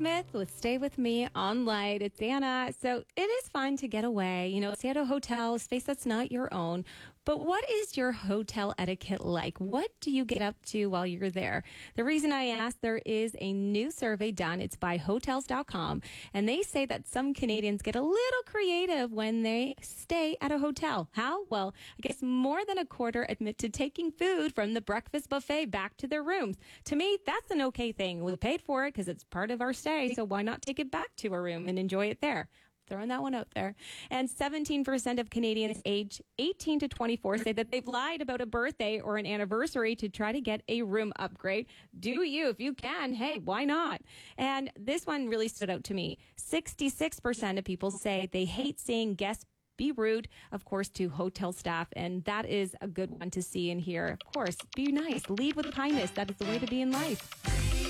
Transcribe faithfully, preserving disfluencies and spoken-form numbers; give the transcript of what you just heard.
Smith with Stay With Me on Light. It's Anna. So it is fun to get away, you know, stay at a hotel, a space that's not your own. But what is your hotel etiquette like? What do you get up to while you're there? The reason I asked, there is a new survey done. It's by hotels dot com. And they say that some Canadians get a little creative when they stay at a hotel. How? Well, I guess more than a quarter admit to taking food from the breakfast buffet back to their rooms. To me, that's an okay thing. We paid for it because it's part of our stay. So why not take it back to a room and enjoy it there? Throwing that one out there. And seventeen percent of Canadians aged eighteen to twenty-four say that they've lied about a birthday or an anniversary to try to get a room upgrade. Do you? If you can, hey, why not? And this one really stood out to me. sixty-six percent of people say they hate seeing guests be rude, of course, to hotel staff. And that is a good one to see and hear. Of course, be nice. Lead with kindness. That is the way to be in life.